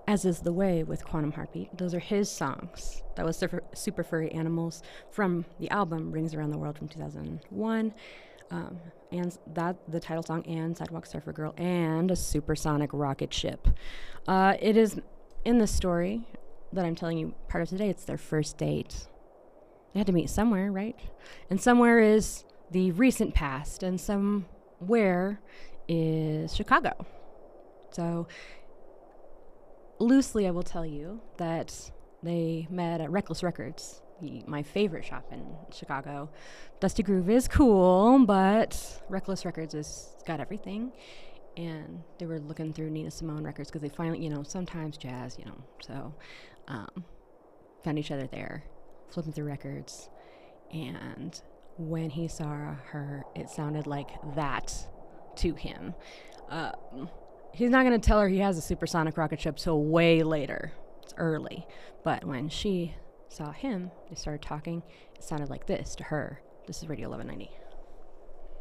As is the way with Quantum Heartbeat. Those are his songs. That was Super Furry Animals from the album Rings Around the World from 2001. And the title song, and Sidewalk Surfer Girl, and a supersonic rocket ship. It is in the story that I'm telling you part of today. It's their first date. They had to meet somewhere, right? And somewhere is the recent past, and somewhere is Chicago. So loosely, I will tell you that they met at Reckless Records, my favorite shop in Chicago. Dusty Groove is cool, but Reckless Records has got everything. And they were looking through Nina Simone records because they finally, sometimes jazz, so found each other there, flipping through records. And when he saw her, it sounded like that to him. He's not going to tell her he has a supersonic rocket ship till way later. It's early. But when she saw him, they started talking. It sounded like this to her. This is Radio 1190.